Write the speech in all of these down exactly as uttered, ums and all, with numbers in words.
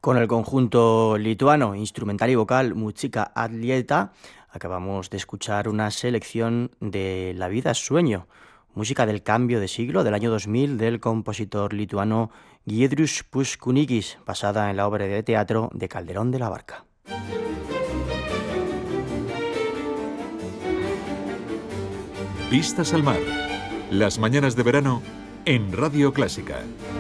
Con el conjunto lituano instrumental y vocal Música Atlieta acabamos de escuchar una selección de La vida es sueño, música del cambio de siglo del año dos mil del compositor lituano Giedrius Puskunigis, basada en la obra de teatro de Calderón de la Barca. Vistas al mar. Las mañanas de verano en Radio Clásica.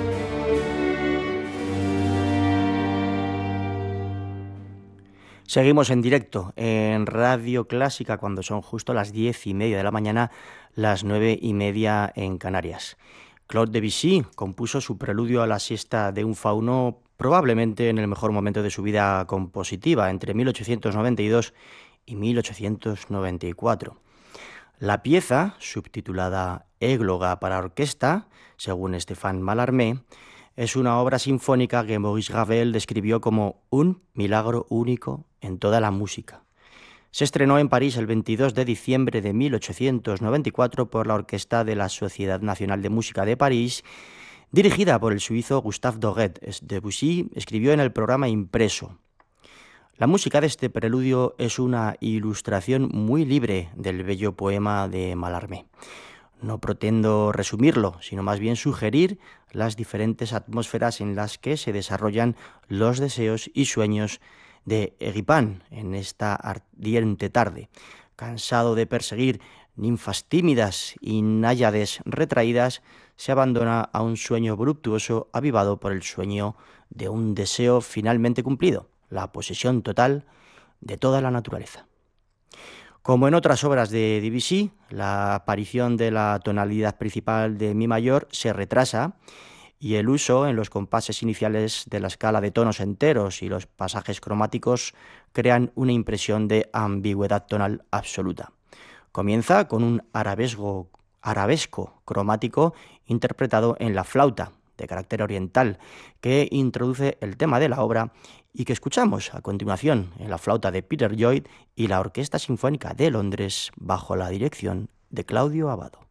Seguimos en directo en Radio Clásica cuando son justo las diez y media de la mañana, las nueve y media en Canarias. Claude Debussy compuso su preludio a la siesta de un fauno probablemente en el mejor momento de su vida compositiva, entre mil ochocientos noventa y dos y mil ochocientos noventa y cuatro. La pieza, subtitulada Égloga para orquesta, según Stéphane Mallarmé, es una obra sinfónica que Maurice Ravel describió como un milagro único en toda la música. Se estrenó en París el veintidós de diciembre de mil ochocientos noventa y cuatro por la Orquesta de la Sociedad Nacional de Música de París, dirigida por el suizo Gustave Doré. Debussy escribió en el programa impreso: la música de este preludio es una ilustración muy libre del bello poema de Mallarmé. No pretendo resumirlo, sino más bien sugerir las diferentes atmósferas en las que se desarrollan los deseos y sueños de Egipán en esta ardiente tarde. Cansado de perseguir ninfas tímidas y náyades retraídas, se abandona a un sueño voluptuoso avivado por el sueño de un deseo finalmente cumplido, la posesión total de toda la naturaleza. Como en otras obras de Debussy, la aparición de la tonalidad principal de mi mayor se retrasa y el uso en los compases iniciales de la escala de tonos enteros y los pasajes cromáticos crean una impresión de ambigüedad tonal absoluta. Comienza con un arabesco, arabesco cromático interpretado en la flauta, de carácter oriental, que introduce el tema de la obra y que escuchamos a continuación en la flauta de Peter Lloyd y la Orquesta Sinfónica de Londres bajo la dirección de Claudio Abbado.